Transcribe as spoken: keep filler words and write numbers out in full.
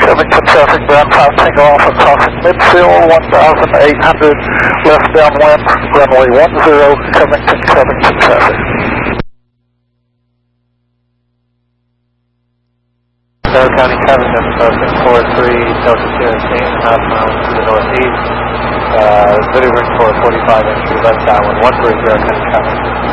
Covington traffic, ground five single alpha crossing midfield, one thousand eight hundred left downwind, runway one zero, Covington, Covington traffic. Carroll County traffic, that's approaching four three Delta Sierra State, half mile to the northeast. Uh, Video ring for forty-five entry left downwind, one three Carroll County traffic.